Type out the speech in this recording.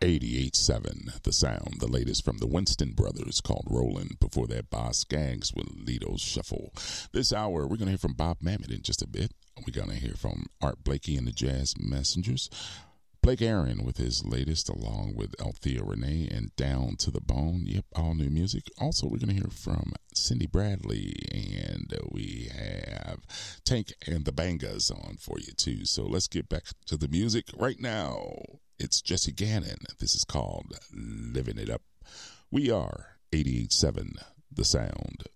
88.7 The Sound, the latest from the Winston Brothers called Rollin'. Before that, Boz Skaggs with Lido's Shuffle. This hour, we're going to hear from Bob Mamet in just a bit. We're going to hear from Art Blakey and the Jazz Messengers. Blake Aaron with his latest, along with Althea Renee and Down to the Bone. Yep, all new music. Also, we're going to hear from Cindy Bradley, and we have Tank and the Bangas on for you, too. So let's get back to the music right now. It's Jesse Gannon. This is called Living It Up. We are 88.7 The Sound.